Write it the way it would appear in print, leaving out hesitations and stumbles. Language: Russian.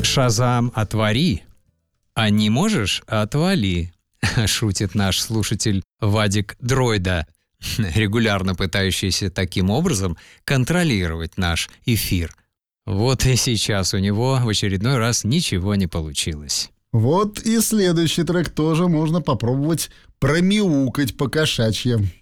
Шазам, отвори, а не можешь — отвали, шутит наш слушатель Вадик Дройда, регулярно пытающийся таким образом контролировать наш эфир. Вот и сейчас у него в очередной раз ничего не получилось. Вот и следующий трек тоже можно попробовать промяукать по-кошачьи.